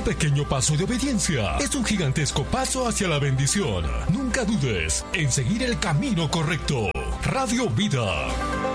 pequeño paso de obediencia es un gigantesco paso hacia la bendición. Nunca dudes en seguir el camino correcto. Radio Vida.